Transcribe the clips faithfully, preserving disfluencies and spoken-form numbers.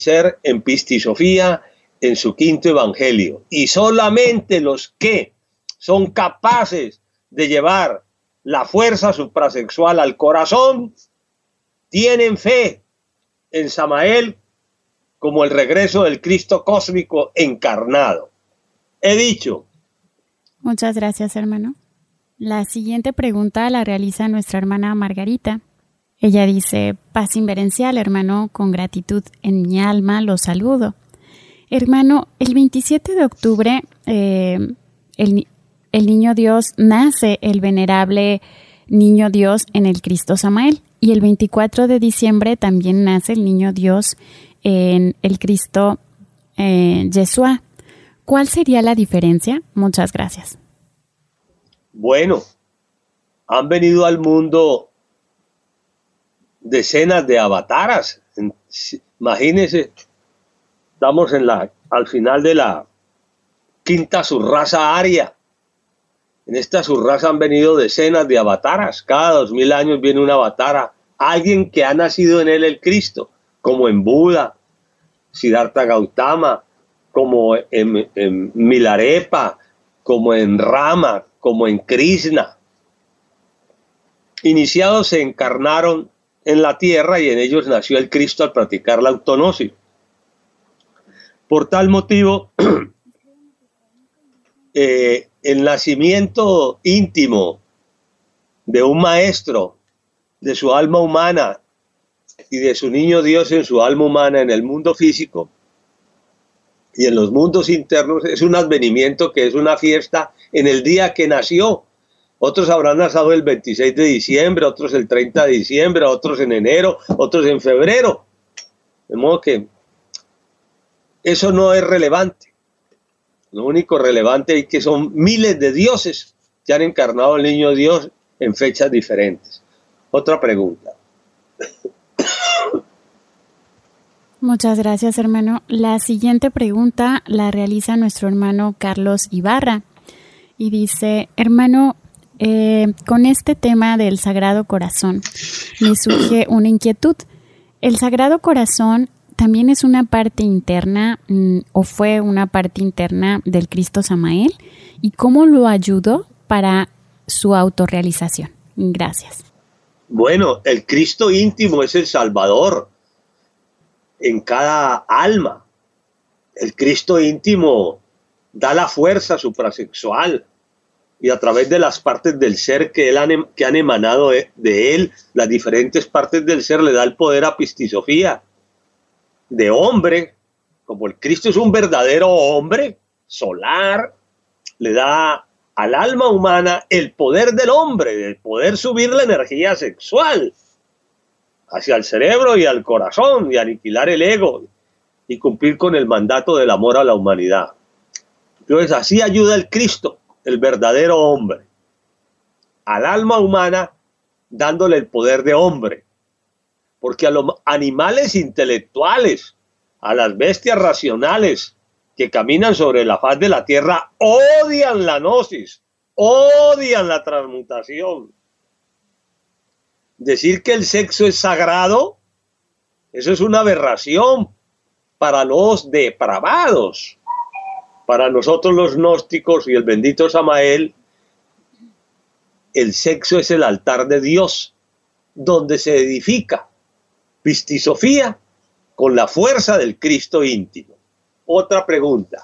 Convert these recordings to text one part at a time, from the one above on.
ser en Pistisofía en su quinto evangelio. Y solamente los que son capaces de llevar la fuerza suprasexual al corazón tienen fe en Samael como el regreso del Cristo cósmico encarnado. He dicho. Muchas gracias, hermano. La siguiente pregunta la realiza nuestra hermana Margarita. Ella dice: paz inverencial, hermano, con gratitud en mi alma lo saludo. Hermano, el veintisiete de octubre eh, el, el niño Dios nace, el venerable niño Dios en el Cristo Samael, y el veinticuatro de diciembre también nace el niño Dios en el Cristo eh, Yeshua. ¿Cuál sería la diferencia? Muchas gracias. Bueno, han venido al mundo decenas de avataras. Imagínense, estamos en la, al final de la quinta subraza aria. En esta subraza han venido decenas de avataras. Cada dos mil años viene una avatara. Alguien que ha nacido en él el Cristo, como en Buda, Siddhartha Gautama, como en, en Milarepa, como en Rama, como en Krishna. Iniciados se encarnaron en la tierra y en ellos nació el Cristo al practicar la autonosis. Por tal motivo, eh, el nacimiento íntimo de un maestro, de su alma humana y de su niño Dios en su alma humana en el mundo físico y en los mundos internos, es un advenimiento que es una fiesta en el día que nació. Otros habrán nacido el veintiséis de diciembre, otros el treinta de diciembre, otros en enero, otros en febrero. De modo que eso no es relevante. Lo único relevante es que son miles de dioses que han encarnado al niño Dios en fechas diferentes. Otra pregunta. Muchas gracias, hermano. La siguiente pregunta la realiza nuestro hermano Carlos Ibarra y dice: hermano, eh, con este tema del Sagrado Corazón me surge una inquietud. ¿El Sagrado Corazón también es una parte interna mmm, o fue una parte interna del Cristo Samael? ¿Y cómo lo ayudó para su autorrealización? Gracias. Bueno, el Cristo íntimo es el Salvador en cada alma. El Cristo íntimo da la fuerza suprasexual y a través de las partes del ser que, él han, que han emanado de, de él, las diferentes partes del ser, le da el poder a Pistisofía de hombre. Como el Cristo es un verdadero hombre solar, le da al alma humana el poder del hombre, el poder subir la energía sexual hacia el cerebro y al corazón y aniquilar el ego y cumplir con el mandato del amor a la humanidad. Entonces así ayuda el Cristo, el verdadero hombre, al alma humana dándole el poder de hombre. Porque a los animales intelectuales, a las bestias racionales que caminan sobre la faz de la tierra, odian la gnosis, odian la transmutación. Decir que el sexo es sagrado, eso es una aberración para los depravados. Para nosotros los gnósticos y el bendito Samael, el sexo es el altar de Dios, donde se edifica Pistisofía con la fuerza del Cristo íntimo. Otra pregunta.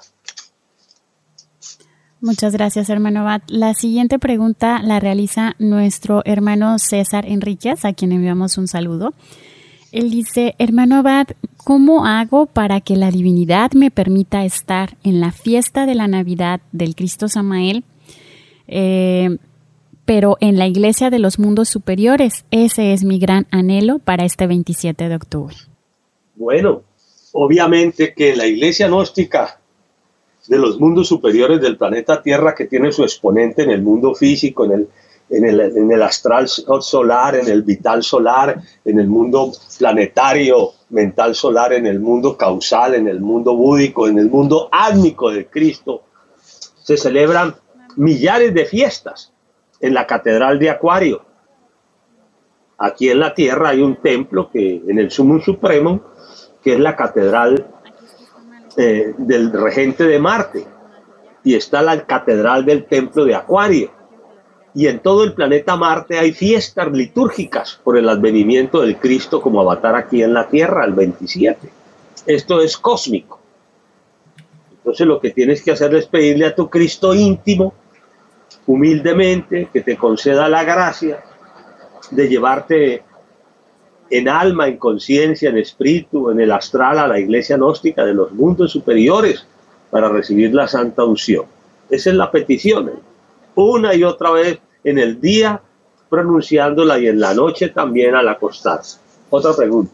Muchas gracias, hermano Abad. La siguiente pregunta la realiza nuestro hermano César Enríquez, a quien enviamos un saludo. Él dice: hermano Abad, ¿cómo hago para que la divinidad me permita estar en la fiesta de la Navidad del Cristo Samael, eh, pero en la iglesia de los mundos superiores? Ese es mi gran anhelo para este veintisiete de octubre. Bueno, obviamente que la iglesia gnóstica de los mundos superiores del planeta Tierra, que tiene su exponente en el mundo físico, en el, en el, en el astral solar, en el vital solar, en el mundo planetario mental solar, en el mundo causal, en el mundo búdico, en el mundo átmico de Cristo, se celebran millares de fiestas en la Catedral de Acuario. Aquí en la Tierra hay un templo que en el Sumum Supremo que es la catedral eh, del regente de Marte, y está la catedral del templo de Acuario. Y en todo el planeta Marte hay fiestas litúrgicas por el advenimiento del Cristo como avatar aquí en la Tierra, el veintisiete. Esto es cósmico. Entonces lo que tienes que hacer es pedirle a tu Cristo íntimo, humildemente, que te conceda la gracia de llevarte en alma, en conciencia, en espíritu, en el astral a la iglesia gnóstica de los mundos superiores para recibir la santa unción. Esa es la petición, ¿eh? Una y otra vez en el día pronunciándola y en la noche también al acostarse. Otra pregunta.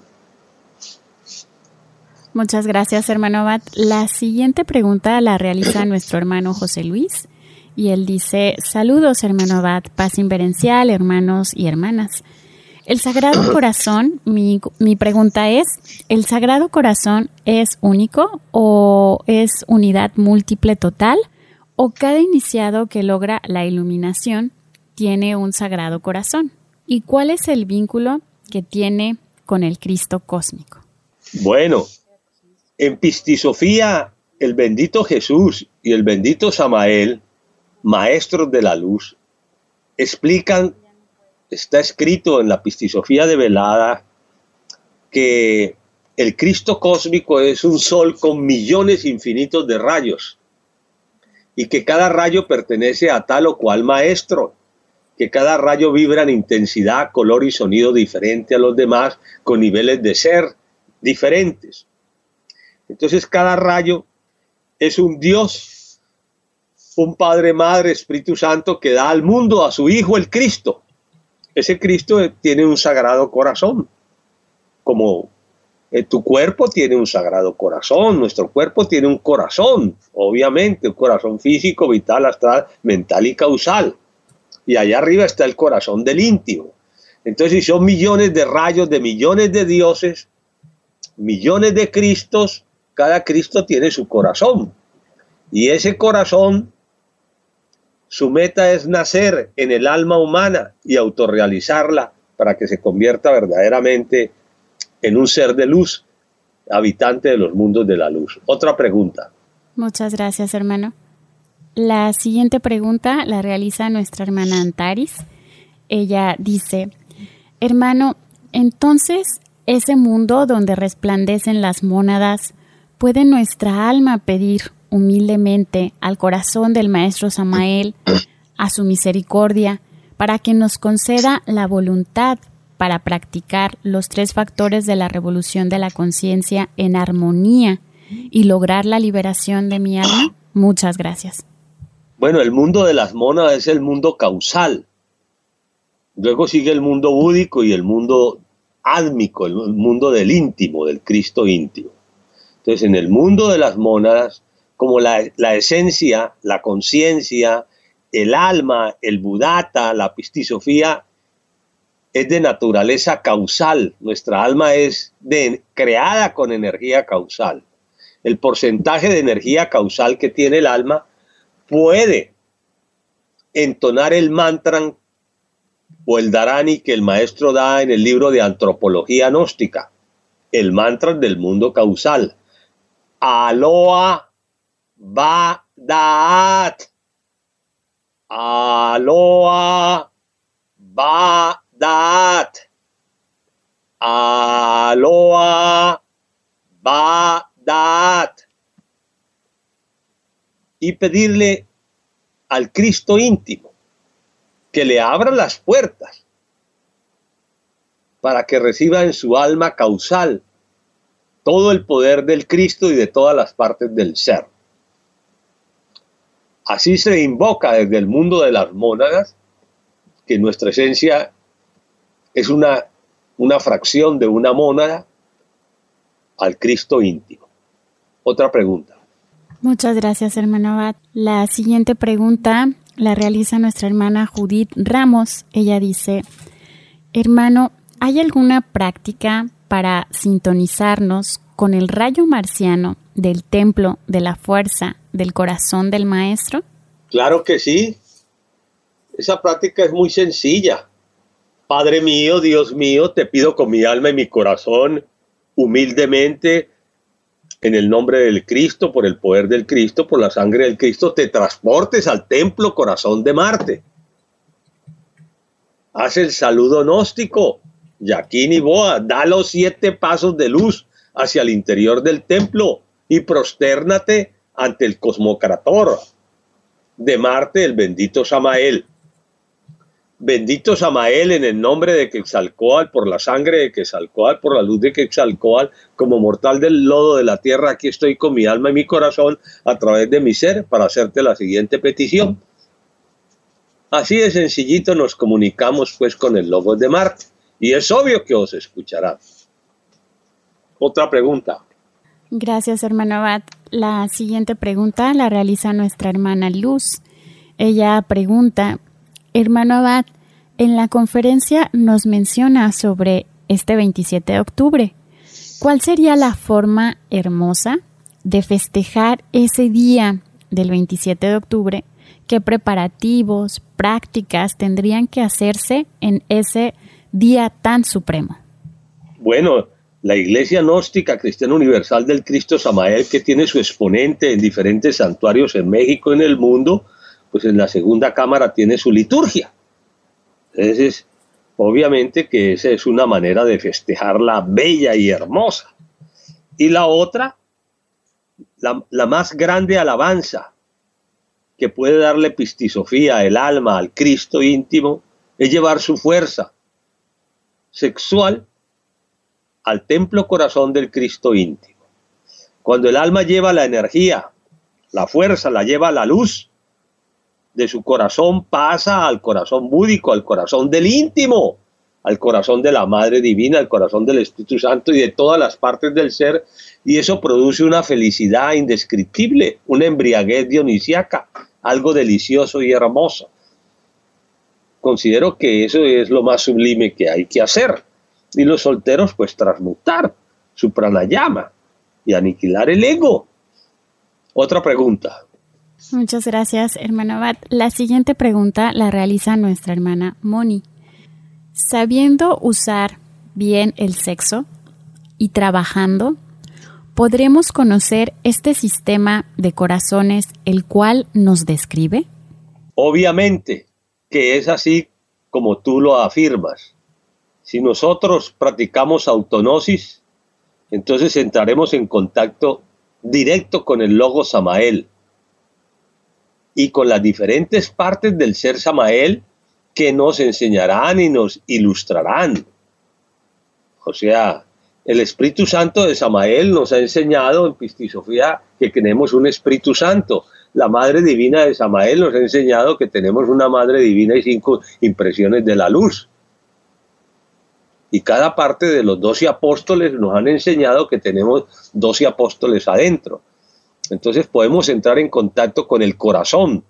Muchas gracias, hermano Abad. La siguiente pregunta la realiza nuestro hermano José Luis y él dice: saludos, hermano Abad, paz inverencial, hermanos y hermanas. El Sagrado Corazón, mi, mi pregunta es, ¿el Sagrado Corazón es único o es unidad múltiple total? ¿O cada iniciado que logra la iluminación tiene un Sagrado Corazón? ¿Y cuál es el vínculo que tiene con el Cristo cósmico? Bueno, en Pistisofía, el bendito Jesús y el bendito Samael, maestros de la luz, explican, está escrito en la Pistisofía de Velada, que el Cristo cósmico es un sol con millones infinitos de rayos, y que cada rayo pertenece a tal o cual maestro, que cada rayo vibra en intensidad, color y sonido diferente a los demás, con niveles de ser diferentes. Entonces cada rayo es un Dios, un Padre, Madre, Espíritu Santo que da al mundo a su Hijo el Cristo. Ese Cristo tiene un sagrado corazón, como tu cuerpo tiene un sagrado corazón, nuestro cuerpo tiene un corazón, obviamente, un corazón físico, vital, astral, mental y causal. Y allá arriba está el corazón del íntimo. Entonces, si son millones de rayos de millones de dioses, millones de Cristos, cada Cristo tiene su corazón. Y ese corazón, su meta es nacer en el alma humana y autorrealizarla para que se convierta verdaderamente en un ser de luz, habitante de los mundos de la luz. Otra pregunta. Muchas gracias, hermano. La siguiente pregunta la realiza nuestra hermana Antaris. Ella dice: hermano, entonces, ese mundo donde resplandecen las mónadas, ¿puede nuestra alma pedir humildemente al corazón del Maestro Samael, a su misericordia, para que nos conceda la voluntad para practicar los tres factores de la revolución de la conciencia en armonía y lograr la liberación de mi alma? Muchas gracias. Bueno, el mundo de las mónadas es el mundo causal. Luego sigue el mundo búdico y el mundo átmico, el mundo del íntimo, del Cristo íntimo. Entonces, en el mundo de las mónadas, como la, la esencia, la conciencia, el alma, el budata, la pistisofía, es de naturaleza causal. Nuestra alma es de, creada con energía causal. El porcentaje de energía causal que tiene el alma puede entonar el mantra o el dharani que el maestro da en el libro de antropología gnóstica, el mantra del mundo causal. Aloha Badaat. Aloha Badaat. Aloha Badaat. Y pedirle al Cristo íntimo que le abra las puertas para que reciba en su alma causal todo el poder del Cristo y de todas las partes del ser. Así se invoca desde el mundo de las mónadas que nuestra esencia es una, una fracción de una mónada al Cristo íntimo. Otra pregunta. Muchas gracias, hermano Abad. La siguiente pregunta la realiza nuestra hermana Judith Ramos. Ella dice: hermano, ¿hay alguna práctica para sintonizarnos con el rayo marciano del templo de la fuerza del corazón del maestro? Claro que sí. Esa práctica es muy sencilla. Padre mío, Dios mío, te pido con mi alma y mi corazón humildemente, en el nombre del Cristo, por el poder del Cristo, por la sangre del Cristo, te transportes al templo corazón de Marte. Haz el saludo gnóstico, Yaquín y Boa, da los siete pasos de luz hacia el interior del templo y prostérnate ante el cosmocrator de Marte, el bendito Samael. Bendito Samael, en el nombre de Quetzalcóatl, por la sangre de Quetzalcóatl, por la luz de Quetzalcóatl, como mortal del lodo de la tierra, aquí estoy con mi alma y mi corazón a través de mi ser para hacerte la siguiente petición. Así de sencillito nos comunicamos pues con el Logos de Marte y es obvio que os escuchará. Otra pregunta. Gracias, hermano Abad. La siguiente pregunta la realiza nuestra hermana Luz. Ella pregunta: hermano Abad, en la conferencia nos menciona sobre este veintisiete de octubre. ¿Cuál sería la forma hermosa de festejar ese día del veintisiete de octubre? ¿Qué preparativos, prácticas tendrían que hacerse en ese día tan supremo? Bueno, la Iglesia Gnóstica Cristiana Universal del Cristo Samael, que tiene su exponente en diferentes santuarios en México y en el mundo, pues en la segunda cámara tiene su liturgia. Entonces, obviamente que esa es una manera de festejarla bella y hermosa. Y la otra, la, la más grande alabanza que puede darle pistisofía, el alma, al Cristo íntimo, es llevar su fuerza sexual al templo corazón del Cristo íntimo. Cuando el alma lleva la energía, la fuerza, la lleva a la luz de su corazón, pasa al corazón búdico, al corazón del íntimo, al corazón de la Madre Divina, al corazón del Espíritu Santo y de todas las partes del ser, y eso produce una felicidad indescriptible, una embriaguez dionisiaca, algo delicioso y hermoso. Considero que eso es lo más sublime que hay que hacer. Y los solteros, pues, transmutar su pranayama y aniquilar el ego. Otra pregunta. Muchas gracias, hermano Abad. La siguiente pregunta la realiza nuestra hermana Moni. Sabiendo usar bien el sexo y trabajando, ¿podremos conocer este sistema de corazones el cual nos describe? Obviamente que es así como tú lo afirmas. Si nosotros practicamos autognosis, entonces entraremos en contacto directo con el Logos Samael y con las diferentes partes del ser Samael que nos enseñarán y nos ilustrarán. O sea, el Espíritu Santo de Samael nos ha enseñado en Pistisofía que tenemos un Espíritu Santo. La Madre Divina de Samael nos ha enseñado que tenemos una Madre Divina y cinco impresiones de la luz. Y cada parte de los doce apóstoles nos han enseñado que tenemos doce apóstoles adentro. Entonces podemos entrar en contacto con el corazón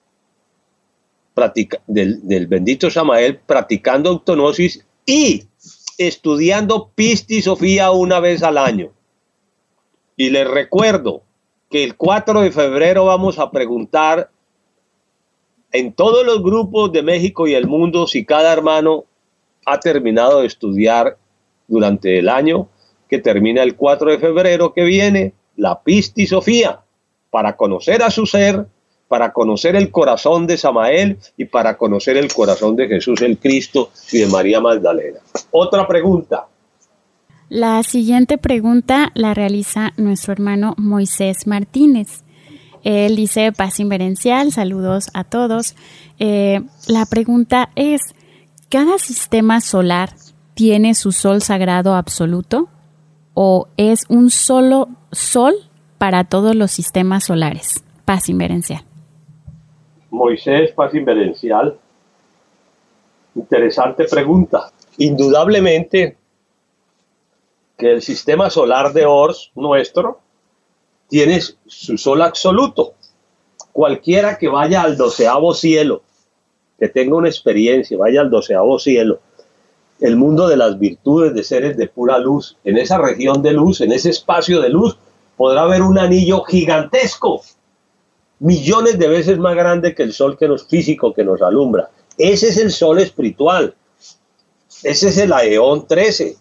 del, del bendito Samael, practicando autognosis y estudiando Pistisofía una vez al año. Y les recuerdo que el cuatro de febrero vamos a preguntar en todos los grupos de México y el mundo si cada hermano ha terminado de estudiar durante el año, que termina el cuatro de febrero que viene, la Pistisofía, para conocer a su ser, para conocer el corazón de Samael y para conocer el corazón de Jesús el Cristo y de María Magdalena. Otra pregunta. La siguiente pregunta la realiza nuestro hermano Moisés Martínez. Él dice: paz inverencial, saludos a todos. Eh, la pregunta es: ¿cada sistema solar tiene su sol sagrado absoluto o es un solo sol para todos los sistemas solares? Paz inverencial. Moisés, paz inverencial. Interesante pregunta. Indudablemente que el sistema solar de Ors, nuestro, tiene su sol absoluto. Cualquiera que vaya al doceavo cielo, que tenga una experiencia, vaya al doceavo cielo, el mundo de las virtudes de seres de pura luz, en esa región de luz, en ese espacio de luz, podrá ver un anillo gigantesco, millones de veces más grande que el sol que nos, físico que nos alumbra. Ese es el sol espiritual. Ese es el Aeón trece.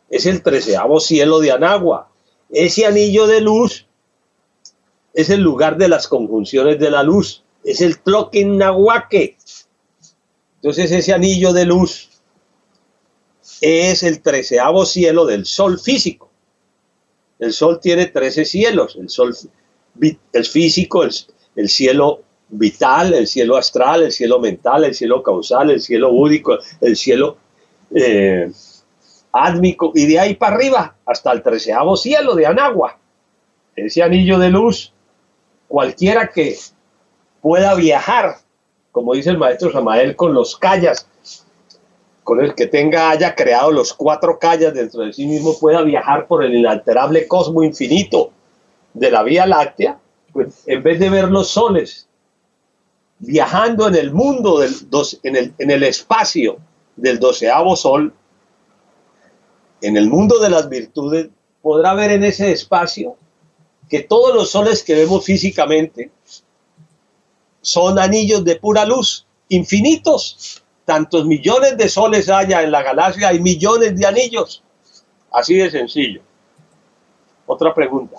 es el treceavo cielo de Anagua. Ese anillo de luz es el lugar de las conjunciones de la luz, es el Tloquinnahuaque. Entonces ese anillo de luz es el treceavo cielo del sol físico. El sol tiene trece cielos, el sol el físico, el, el cielo vital, el cielo astral, el cielo mental, el cielo causal, el cielo búdico, el cielo eh, átmico, y de ahí para arriba hasta el treceavo cielo de Anagua. Ese anillo de luz, cualquiera que pueda viajar, como dice el maestro Samael, con los kayas, con el que tenga, haya creado los cuatro kayas dentro de sí mismo, pueda viajar por el inalterable cosmo infinito de la Vía Láctea, pues en vez de ver los soles viajando en el mundo, del dos, en, el, en el espacio del doceavo sol, en el mundo de las virtudes, podrá ver en ese espacio que todos los soles que vemos físicamente son anillos de pura luz, infinitos. Tantos millones de soles haya en la galaxia, hay millones de anillos. Así de sencillo. Otra pregunta.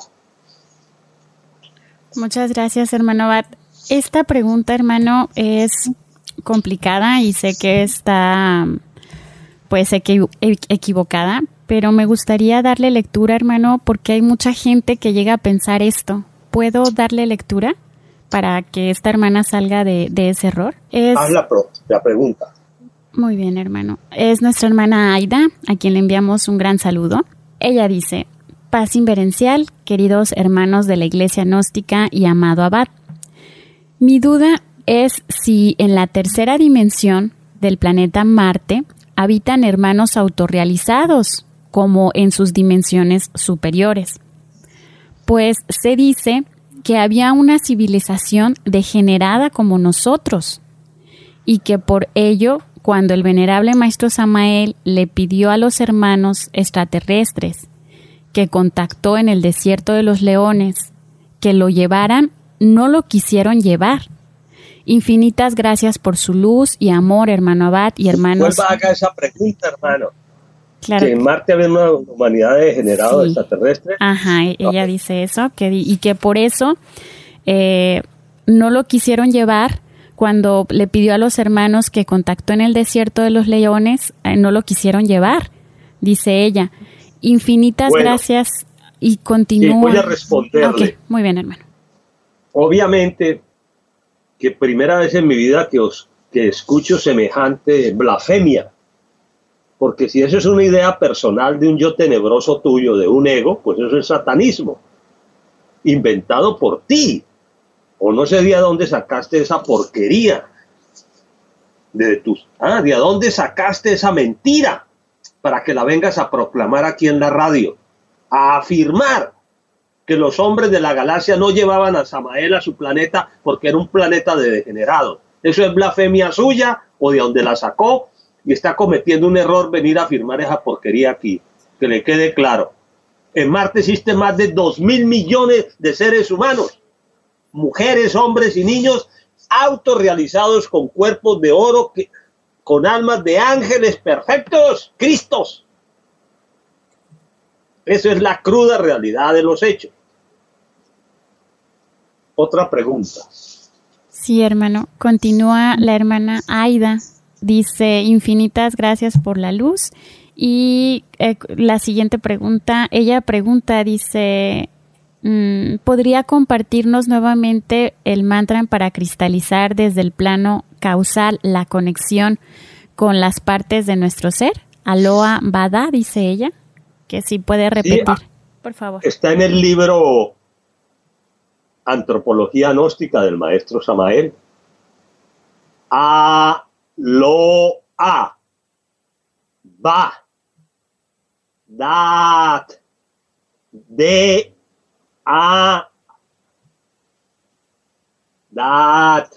Muchas gracias, hermano Abad. Esta pregunta, hermano, es complicada y sé que está, pues, equi- equivocada, pero me gustaría darle lectura, hermano, porque hay mucha gente que llega a pensar esto. ¿Puedo darle lectura para que esta hermana salga de, de ese error? Es... Haz la, pro, la pregunta. Muy bien, hermano. Es nuestra hermana Aida, a quien le enviamos un gran saludo. Ella dice: paz inverencial, queridos hermanos de la Iglesia Gnóstica y amado Abad. Mi duda es si en la tercera dimensión del planeta Marte habitan hermanos autorrealizados, como en sus dimensiones superiores. Pues se dice que había una civilización degenerada como nosotros, y que por ello, cuando el venerable maestro Samael le pidió a los hermanos extraterrestres que contactó en el desierto de los leones que lo llevaran, no lo quisieron llevar. Infinitas gracias por su luz y amor, hermano Abad y hermanos. Vuelva a hacer esa pregunta, hermano. Claro. Que en Marte había una humanidad degenerada, sí, extraterrestre. Ajá, ella okay. dice eso, que, y que por eso eh, no lo quisieron llevar. Cuando le pidió a los hermanos que contactó en el desierto de los leones, eh, no lo quisieron llevar, dice ella. Infinitas bueno, gracias y continúa. Sí, voy a responderle. Okay, muy bien, hermano. Obviamente que primera vez en mi vida que, os, que escucho semejante blasfemia, porque si eso es una idea personal de un yo tenebroso tuyo, de un ego, pues eso es satanismo, inventado por ti. O no sé de dónde sacaste esa porquería, de tus, ah, de dónde sacaste esa mentira para que la vengas a proclamar aquí en la radio, a afirmar que los hombres de la galaxia no llevaban a Samael a su planeta porque era un planeta de degenerados. Eso es blasfemia suya o de donde la sacó, y está cometiendo un error venir a afirmar esa porquería aquí, que le quede claro. En Marte existen más de dos mil millones de seres humanos, mujeres, hombres y niños autorrealizados con cuerpos de oro, que, con almas de ángeles perfectos, Cristos. Eso es la cruda realidad de los hechos. Otra pregunta. Sí, hermano. Continúa la hermana Aida. Dice: infinitas gracias por la luz. Y eh, la siguiente pregunta, ella pregunta, dice: ¿podría compartirnos nuevamente el mantra para cristalizar desde el plano causal la conexión con las partes de nuestro ser? Aloha Bada, dice ella, que sí puede repetir, sí, por favor. Está en el libro Antropología Gnóstica del maestro Samael. Aloha Ba Dat De A Dat.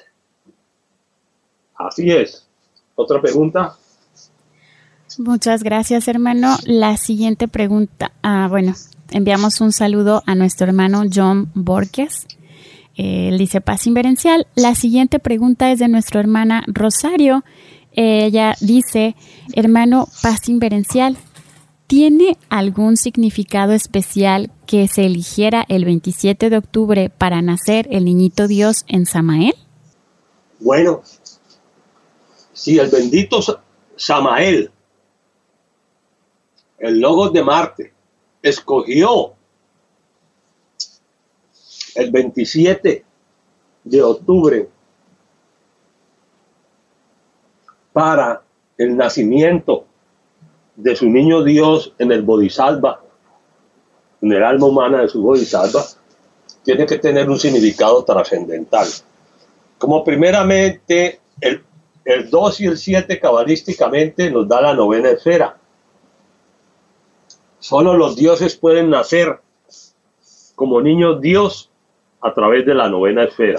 Así es. ¿Otra pregunta? Muchas gracias, hermano. La siguiente pregunta. Ah, bueno, enviamos un saludo a nuestro hermano John Borges. Eh, él dice: paz inverencial. La siguiente pregunta es de nuestra hermana Rosario. Eh, ella dice: hermano, paz inverencial. ¿tiene algún significado especial que se eligiera el veintisiete de octubre para nacer el niñito Dios en Samael? Bueno, si el bendito Samael, el Logos de Marte, escogió el veintisiete de octubre para el nacimiento de su niño Dios en el Bodhisattva, en el alma humana de su Bodhisattva, tiene que tener un significado trascendental. Como primeramente el, el dos y el siete cabalísticamente nos da la novena esfera. Solo los dioses pueden nacer como niños Dios a través de la novena esfera.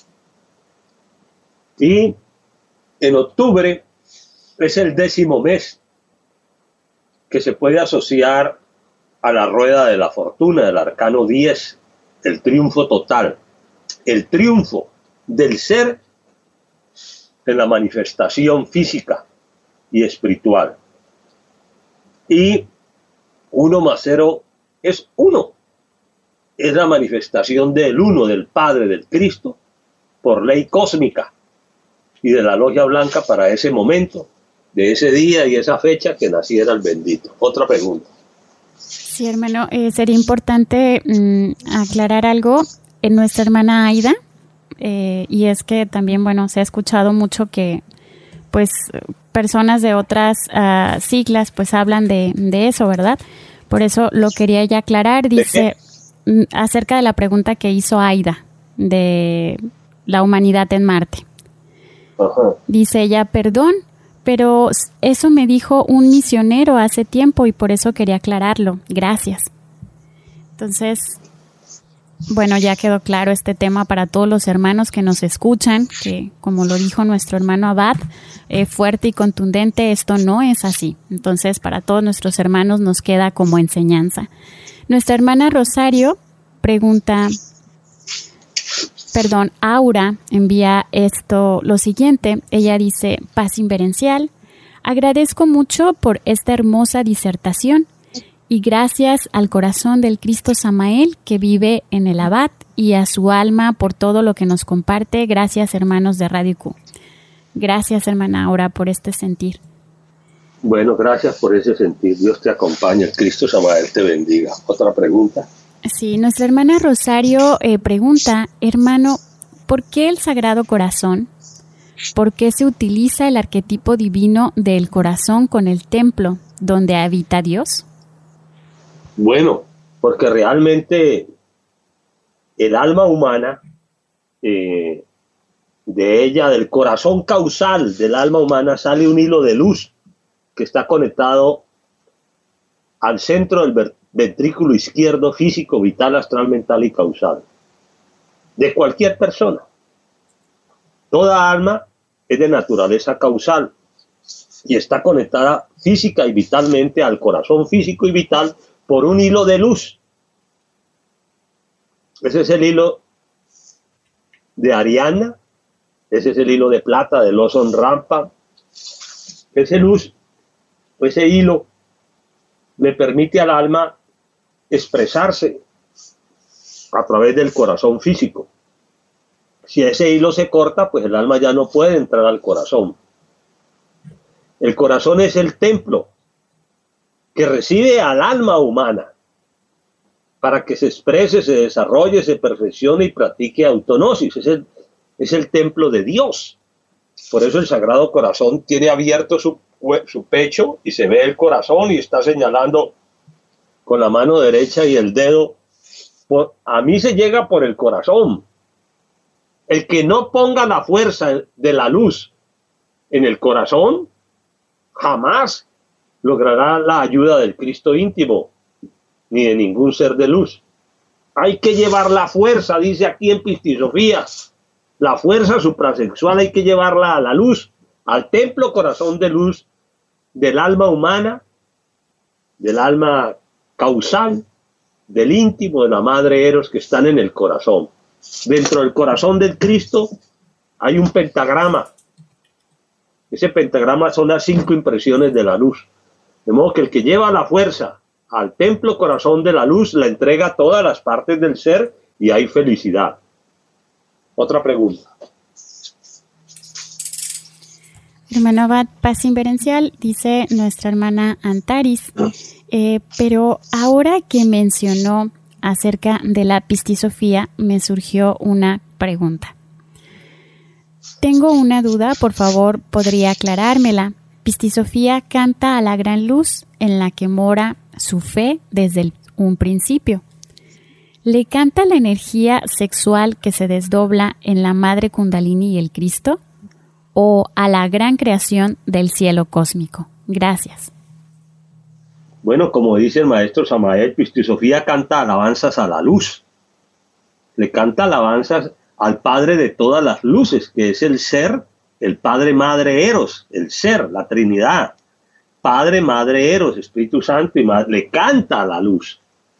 Y en octubre es el décimo mes que se puede asociar a la rueda de la fortuna, del arcano diez, el triunfo total, el triunfo del ser en la manifestación física y espiritual. Y uno más cero es uno. Es la manifestación del uno, del Padre, del Cristo, por ley cósmica y de la logia blanca para ese momento, de ese día y esa fecha que naciera el bendito. Otra pregunta. Sí, hermano, eh, sería importante mmm, aclarar algo en nuestra hermana Aida, eh, y es que también, bueno, se ha escuchado mucho que, pues, personas de otras uh, siglas, pues, hablan de, de eso, ¿verdad? Por eso lo quería ya aclarar. Dice, acerca de la pregunta que hizo Aida, de la humanidad en Marte. Ajá. Dice ella, perdón, pero eso me dijo un misionero hace tiempo y por eso quería aclararlo. Gracias. Entonces, bueno, ya quedó claro este tema para todos los hermanos que nos escuchan, que como lo dijo nuestro hermano Abad, eh, fuerte y contundente, esto no es así. Entonces, para todos nuestros hermanos nos queda como enseñanza. Nuestra hermana Rosario pregunta, perdón, Aura envía esto, lo siguiente. Ella dice, paz inverencial, agradezco mucho por esta hermosa disertación y gracias al corazón del Cristo Samael que vive en el Abad y a su alma por todo lo que nos comparte. Gracias, hermanos de Radio Q. Gracias, hermana Aura, por este sentir. Bueno, gracias por ese sentir. Dios te acompañe. El Cristo Samael te bendiga. Otra pregunta. Sí, nuestra hermana Rosario eh, pregunta, hermano, ¿por qué el Sagrado Corazón? ¿Por qué se utiliza el arquetipo divino del corazón con el templo donde habita Dios? Bueno, porque realmente el alma humana, eh, de ella, del corazón causal del alma humana, sale un hilo de luz que está conectado al centro del ventrículo izquierdo físico, vital, astral, mental y causal de cualquier persona. Toda alma es de naturaleza causal y está conectada física y vitalmente al corazón físico y vital por un hilo de luz. Ese es el hilo de Ariana, ese es el hilo de plata de Lawson Rampa. Ese luz, ese hilo le permite al alma expresarse a través del corazón físico. Si ese hilo se corta, pues el alma ya no puede entrar al corazón. El corazón es el templo que recibe al alma humana para que se exprese, se desarrolle, se perfeccione y practique autonosis. Es el, es el templo de Dios. Por eso el Sagrado Corazón tiene abierto su, su pecho y se ve el corazón y está señalando con la mano derecha y el dedo. Por, a mí se llega por el corazón. El que no ponga la fuerza de la luz en el corazón, jamás logrará la ayuda del Cristo íntimo, ni de ningún ser de luz. Hay que llevar la fuerza, dice aquí en Pistisofía, la fuerza suprasexual hay que llevarla a la luz, al templo corazón de luz del alma humana, del alma causal, del íntimo, de la madre Eros, que están en el corazón. Dentro del corazón del Cristo hay un pentagrama. Ese pentagrama son las cinco impresiones de la luz. De modo que el que lleva la fuerza al templo corazón de la luz la entrega a todas las partes del ser y hay felicidad. Otra pregunta. Hermano Abad, paz inverencial, dice nuestra hermana Antaris, eh, pero ahora que mencionó acerca de la pistisofía, me surgió una pregunta. Tengo una duda, por favor, ¿podría aclarármela? Pistisofía canta a la gran luz en la que mora su fe desde el, un principio. ¿Le canta la energía sexual que se desdobla en la Madre Kundalini y el Cristo? ¿O a la gran creación del cielo cósmico? Gracias. Bueno, como dice el maestro Samael, Pistisofía canta alabanzas a la luz. Le canta alabanzas al Padre de todas las luces, que es el ser, el Padre, Madre, Eros, el ser, la Trinidad. Padre, Madre, Eros, Espíritu Santo y Madre, le canta a la luz.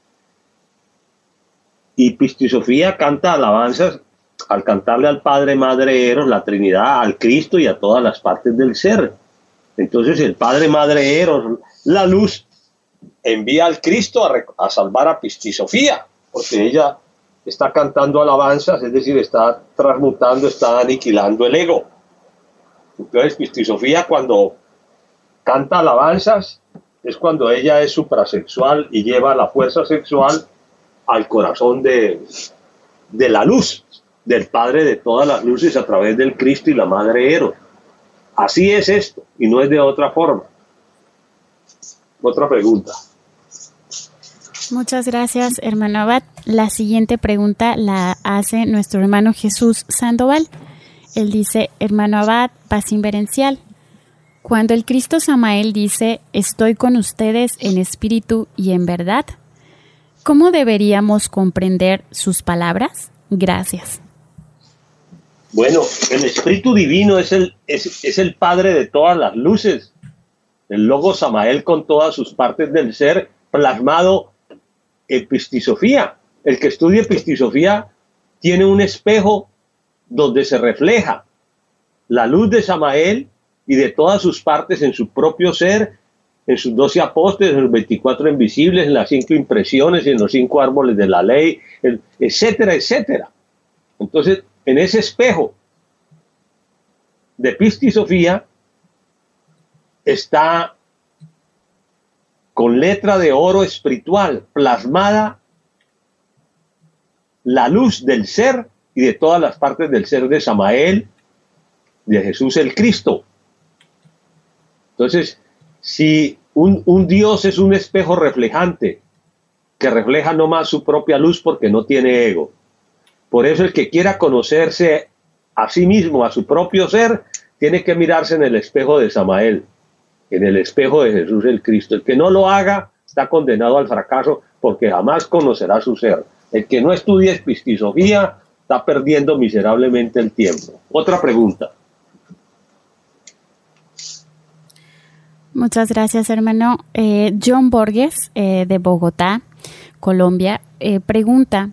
Y Pistisofía canta alabanzas al cantarle al Padre, Madre, Eros, la Trinidad, al Cristo y a todas las partes del ser. Entonces el Padre, Madre, Eros, la luz, envía al Cristo a, a salvar a Pistisofía, porque ella está cantando alabanzas, es decir, está transmutando, está aniquilando el ego. Entonces Pistisofía, cuando canta alabanzas, es cuando ella es suprasexual y lleva la fuerza sexual al corazón de, de la luz, del Padre de todas las luces a través del Cristo y la Madre Eros. Así es esto, y no es de otra forma. Otra pregunta. Muchas gracias, hermano Abad. La siguiente pregunta la hace nuestro hermano Jesús Sandoval. Él dice, hermano Abad, paz inverencial. Cuando el Cristo Samael dice, estoy con ustedes en espíritu y en verdad, ¿cómo deberíamos comprender sus palabras? Gracias. Bueno, el Espíritu Divino es el, es, es el Padre de todas las luces. El Logo Samael con todas sus partes del ser plasmado en Pistisofía. El que estudie Pistisofía tiene un espejo donde se refleja la luz de Samael y de todas sus partes en su propio ser, en sus doce apóstoles, en los veinticuatro invisibles, en las cinco impresiones, en los cinco árboles de la ley, etcétera, etcétera. Entonces, en ese espejo de Pistisofía está con letra de oro espiritual plasmada la luz del ser y de todas las partes del ser de Samael, de Jesús el Cristo. Entonces, si un, un Dios es un espejo reflejante, que refleja no más su propia luz porque no tiene ego. Por eso el que quiera conocerse a sí mismo, a su propio ser, tiene que mirarse en el espejo de Samael, en el espejo de Jesús el Cristo. El que no lo haga está condenado al fracaso porque jamás conocerá su ser. El que no estudie Pistisofía está perdiendo miserablemente el tiempo. Otra pregunta. Muchas gracias, hermano. Eh, John Borges, eh, de Bogotá, Colombia, eh, pregunta,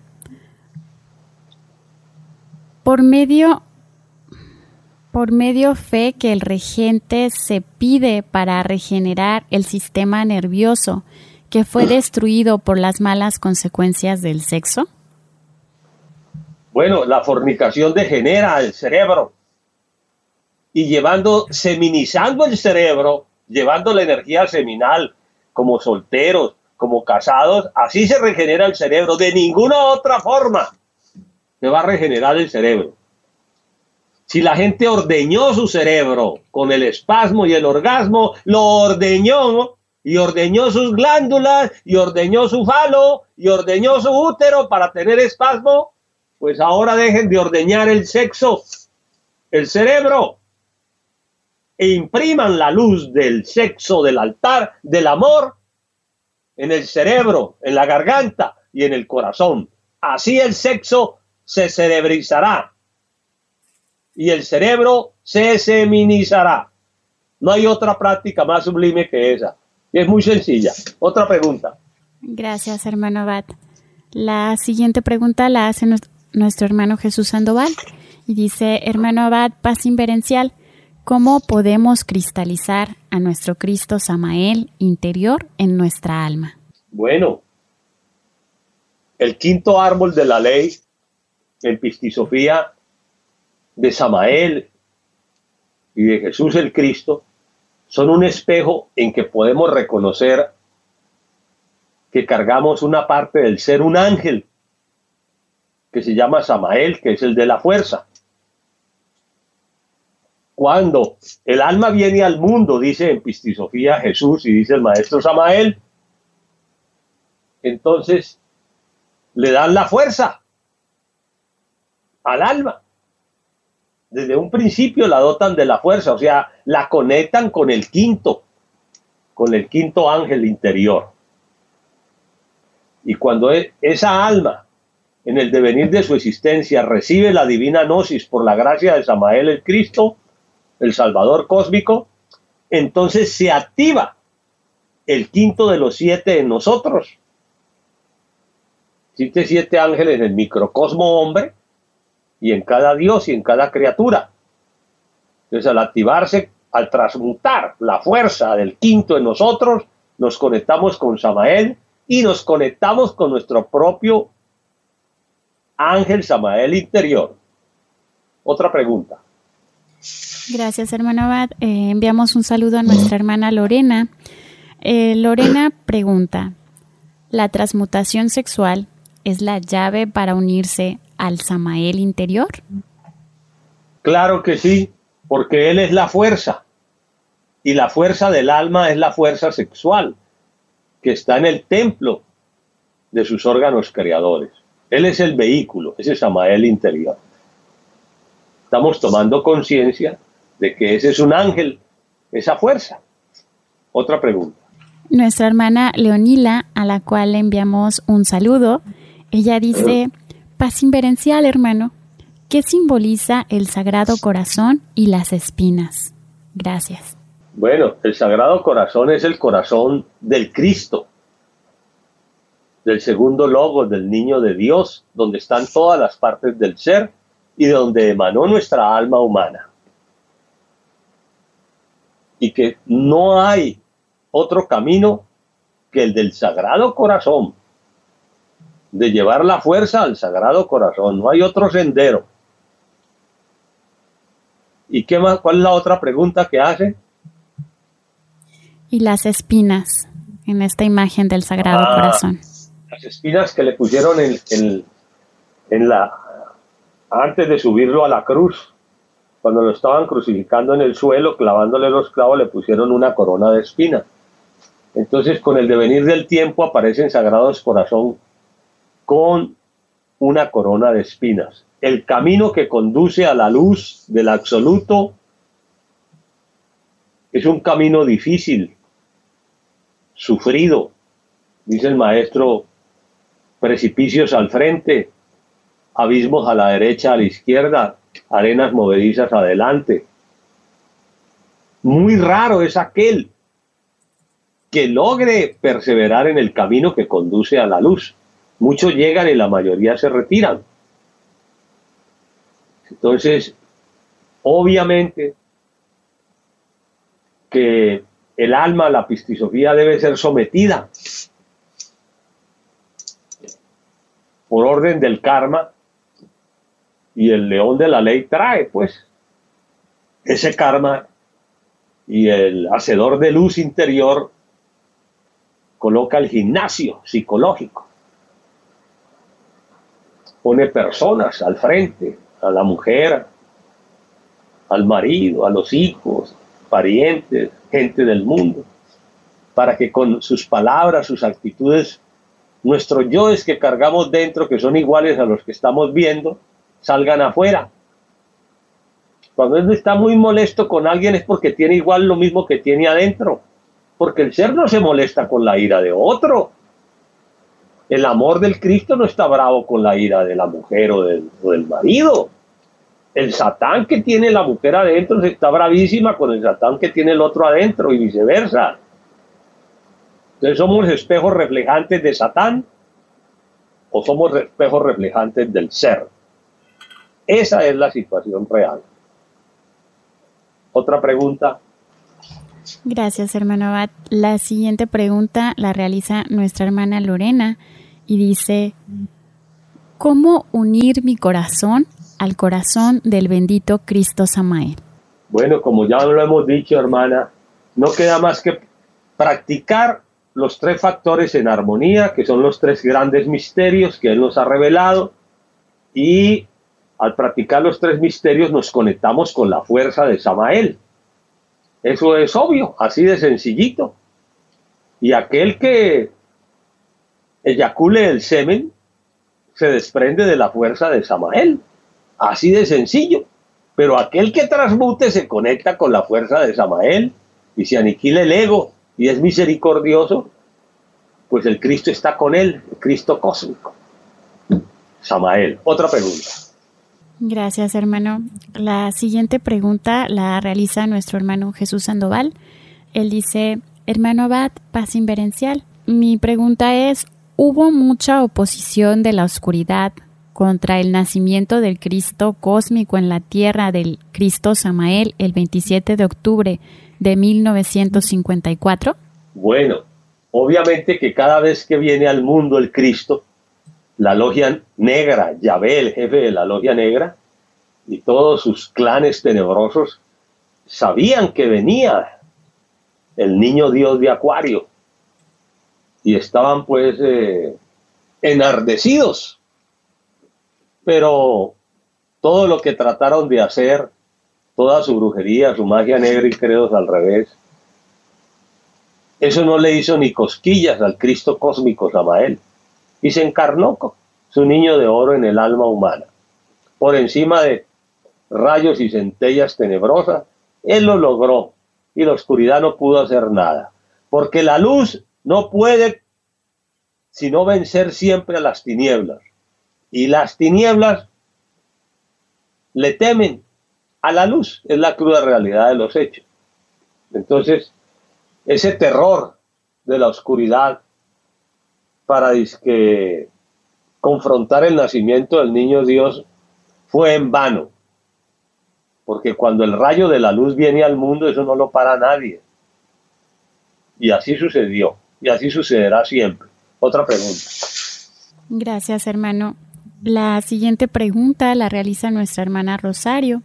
por medio, por medio fe que el regente se pide para regenerar el sistema nervioso que fue destruido por las malas consecuencias del sexo. Bueno, la fornicación degenera el cerebro y llevando, seminizando el cerebro, llevando la energía seminal, como solteros, como casados, así se regenera el cerebro. De ninguna otra forma se va a regenerar el cerebro. Si la gente ordeñó su cerebro con el espasmo y el orgasmo, lo ordeñó y ordeñó sus glándulas y ordeñó su falo y ordeñó su útero para tener espasmo, pues ahora dejen de ordeñar el sexo, el cerebro, e impriman la luz del sexo, del altar, del amor, en el cerebro, en la garganta y en el corazón. Así el sexo se cerebrizará y el cerebro se seminizará. No hay otra práctica más sublime que esa. Es muy sencilla. Otra pregunta. Gracias, hermano Abad. La siguiente pregunta la hace nuestro hermano Jesús Sandoval y dice, hermano Abad, paz inverencial, ¿Cómo podemos cristalizar a nuestro Cristo Samael interior en nuestra alma? Bueno, el quinto árbol de la ley, en Pistisofía de Samael y de Jesús el Cristo, son un espejo en que podemos reconocer que cargamos una parte del ser, un ángel, que se llama Samael, que es el de la fuerza. Cuando el alma viene al mundo, dice en Pistisofía Jesús y dice el maestro Samael, entonces le dan la fuerza al alma. Desde un principio la dotan de la fuerza, o sea, la conectan con el quinto, con el quinto ángel interior. Y cuando esa alma, en el devenir de su existencia, recibe la divina gnosis por la gracia de Samael el Cristo, el Salvador cósmico, entonces se activa el quinto de los siete en nosotros. Existen siete ángeles en el microcosmo hombre y en cada Dios y en cada criatura. Entonces, al activarse, al transmutar la fuerza del quinto en nosotros, nos conectamos con Samael y nos conectamos con nuestro propio ángel Samael interior. Otra pregunta. Gracias, hermano Abad. Eh, enviamos un saludo a nuestra hermana Lorena. Eh, Lorena pregunta, ¿la transmutación sexual es la llave para unirse al Samael interior? Claro que sí, porque él es la fuerza. Y la fuerza del alma es la fuerza sexual, que está en el templo de sus órganos creadores. Él es el vehículo, ese Samael interior. Estamos tomando conciencia de que ese es un ángel, esa fuerza. Otra pregunta. Nuestra hermana Leonila, a la cual le enviamos un saludo, ella dice, paz inverencial, hermano, ¿qué simboliza el Sagrado Corazón y las espinas? Gracias. Bueno, el Sagrado Corazón es el corazón del Cristo, del segundo logo, del niño de Dios, donde están todas las partes del ser y de donde emanó nuestra alma humana. Y que no hay otro camino que el del Sagrado Corazón, de llevar la fuerza al Sagrado Corazón. No hay otro sendero. ¿Y qué más? ¿Cuál es la otra pregunta que hace? Y las espinas en esta imagen del Sagrado ah, Corazón. Las espinas que le pusieron en, en, en la antes de subirlo a la cruz, cuando lo estaban crucificando en el suelo, clavándole los clavos, le pusieron una corona de espinas. Entonces, con el devenir del tiempo, aparecen Sagrados Corazón con una corona de espinas. El camino que conduce a la luz del absoluto es un camino difícil, sufrido, dice el maestro, precipicios al frente, abismos a la derecha, a la izquierda, arenas movedizas adelante. Muy raro es aquel que logre perseverar en el camino que conduce a la luz. Muchos llegan y la mayoría se retiran. Entonces, obviamente que el alma, la pistisofía, debe ser sometida por orden del karma, y el león de la ley trae pues ese karma, y el hacedor de luz interior coloca el gimnasio psicológico, pone personas al frente, a la mujer, al marido, a los hijos, parientes, gente del mundo, para que con sus palabras, sus actitudes, nuestros yoes que cargamos dentro, que son iguales a los que estamos viendo, salgan afuera. Cuando él está muy molesto con alguien es porque tiene igual lo mismo que tiene adentro, porque el ser no se molesta con la ira de otro. El amor del Cristo no está bravo con la ira de la mujer o del, o del marido. El Satán que tiene la mujer adentro está bravísima con el Satán que tiene el otro adentro y viceversa. Entonces, ¿somos espejos reflejantes de Satán o somos espejos reflejantes del ser? Esa es la situación real. Otra pregunta. Gracias, hermano Abad. La siguiente pregunta la realiza nuestra hermana Lorena y dice: ¿cómo unir mi corazón al corazón del bendito Cristo Samael? Bueno, como ya lo hemos dicho, hermana, no queda más que practicar los tres factores en armonía, que son los tres grandes misterios que Él nos ha revelado, y al practicar los tres misterios nos conectamos con la fuerza de Samael. Eso es obvio, así de sencillito. Y aquel que eyacule el semen se desprende de la fuerza de Samael, así de sencillo. Pero aquel que transmute se conecta con la fuerza de Samael y se aniquila el ego y es misericordioso, pues el Cristo está con él, el Cristo cósmico. Samael. Otra pregunta. Gracias, hermano. La siguiente pregunta la realiza nuestro hermano Jesús Sandoval. Él dice: hermano Abad, paz inverencial. Mi pregunta es: ¿hubo mucha oposición de la oscuridad contra el nacimiento del Cristo cósmico en la tierra del Cristo Samael el veintisiete de octubre de mil novecientos cincuenta y cuatro? Bueno, obviamente que cada vez que viene al mundo el Cristo, la logia negra, Yahvé, el jefe de la logia negra, y todos sus clanes tenebrosos sabían que venía el niño Dios de Acuario y estaban pues eh, enardecidos. Pero todo lo que trataron de hacer, toda su brujería, su magia negra y credos al revés, eso no le hizo ni cosquillas al Cristo cósmico Samael. Y se encarnó su niño de oro en el alma humana. Por encima de rayos y centellas tenebrosas, Él lo logró y la oscuridad no pudo hacer nada. Porque la luz no puede sino vencer siempre a las tinieblas. Y las tinieblas le temen a la luz. Es la cruda realidad de los hechos. Entonces, ese terror de la oscuridad para disque confrontar el nacimiento del niño Dios fue en vano, porque cuando el rayo de la luz viene al mundo, eso no lo para nadie. Y así sucedió, y así sucederá siempre. Otra pregunta. Gracias, hermano. La siguiente pregunta la realiza nuestra hermana Rosario.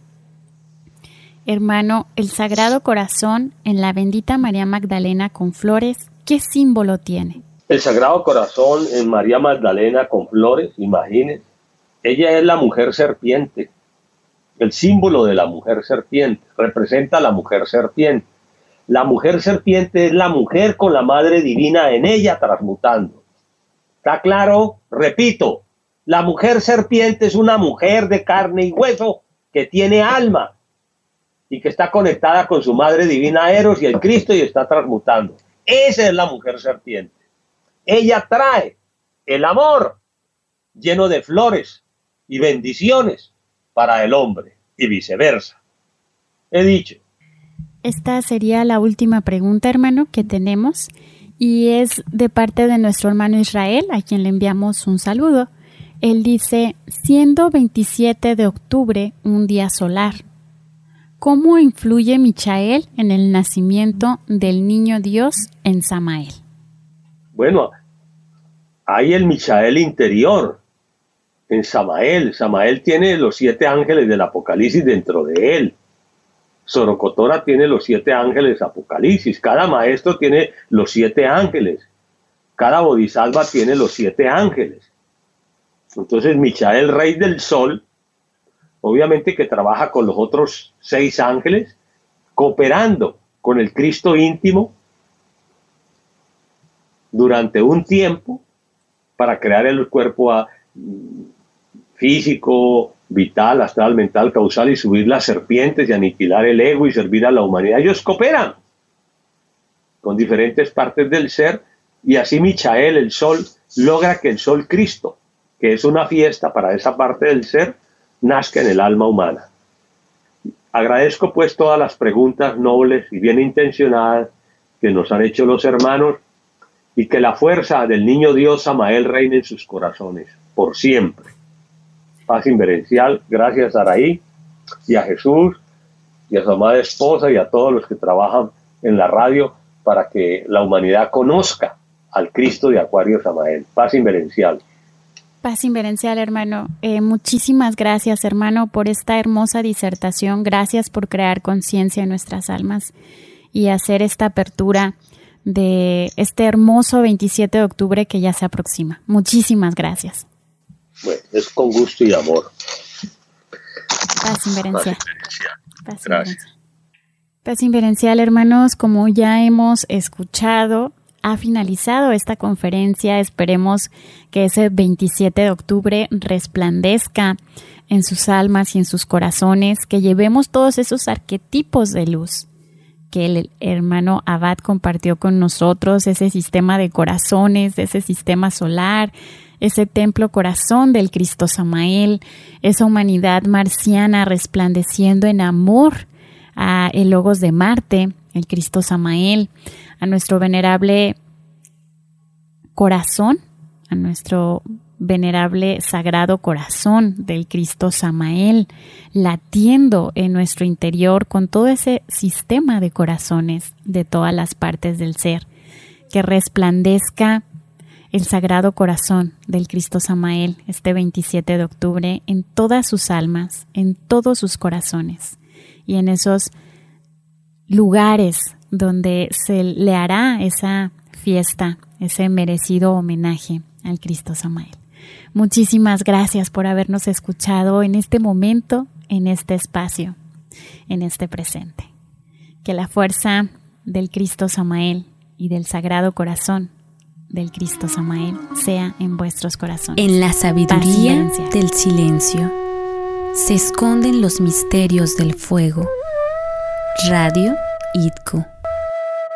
Hermano, el Sagrado Corazón en la bendita María Magdalena con flores, ¿qué símbolo tiene? El Sagrado Corazón en María Magdalena con flores, imagínense. Ella es la mujer serpiente, el símbolo de la mujer serpiente, representa a la mujer serpiente. La mujer serpiente es la mujer con la Madre Divina en ella transmutando. ¿Está claro? Repito, la mujer serpiente es una mujer de carne y hueso que tiene alma y que está conectada con su Madre Divina Eros y el Cristo y está transmutando. Esa es la mujer serpiente. Ella trae el amor lleno de flores y bendiciones para el hombre y viceversa. He dicho. Esta sería la última pregunta, hermano, que tenemos y es de parte de nuestro hermano Israel, a quien le enviamos un saludo. Él dice: siendo veintisiete de octubre un día solar, ¿cómo influye Michael en el nacimiento del niño Dios en Samael? Bueno, hay el Michael interior en Samael. Samael tiene los siete ángeles del Apocalipsis dentro de él. Sorocotora tiene los siete ángeles Apocalipsis. Cada maestro tiene los siete ángeles. Cada bodhisattva tiene los siete ángeles. Entonces Michael, rey del sol, obviamente que trabaja con los otros seis ángeles, cooperando con el Cristo íntimo durante un tiempo para crear el cuerpo a, físico, vital, astral, mental, causal y subir las serpientes y aniquilar el ego y servir a la humanidad. Ellos cooperan con diferentes partes del ser y así Michael, el sol, logra que el sol Cristo, que es una fiesta para esa parte del ser, nazca en el alma humana. Agradezco pues todas las preguntas nobles y bien intencionadas que nos han hecho los hermanos y que la fuerza del niño Dios Samael reine en sus corazones por siempre. Paz inverencial, gracias a Araí y a Jesús y a su amada esposa y a todos los que trabajan en la radio para que la humanidad conozca al Cristo de Acuario Samael. Paz inverencial. Paz inverencial, hermano. Eh, muchísimas gracias, hermano, por esta hermosa disertación. Gracias por crear conciencia en nuestras almas y hacer esta apertura de este hermoso veintisiete de octubre que ya se aproxima. Muchísimas gracias. Bueno, es con gusto y amor. Paz inverencial. Paz inverencial. Paz inverencial, hermanos, como ya hemos escuchado, ha finalizado esta conferencia. Esperemos que ese veintisiete de octubre resplandezca en sus almas y en sus corazones, que llevemos todos esos arquetipos de luz que el hermano Abad compartió con nosotros, ese sistema de corazones, ese sistema solar, ese templo corazón del Cristo Samael, esa humanidad marciana resplandeciendo en amor a el Logos de Marte, el Cristo Samael, a nuestro venerable corazón, a nuestro venerable sagrado corazón del Cristo Samael, latiendo en nuestro interior con todo ese sistema de corazones de todas las partes del ser, que resplandezca el sagrado corazón del Cristo Samael este veintisiete de octubre en todas sus almas, en todos sus corazones y en esos lugares donde se le hará esa fiesta, ese merecido homenaje al Cristo Samael. Muchísimas gracias por habernos escuchado en este momento, en este espacio, en este presente. Que la fuerza del Cristo Samael y del Sagrado Corazón del Cristo Samael sea en vuestros corazones. En la sabiduría del silencio se esconden los misterios del fuego. Radio I T C O.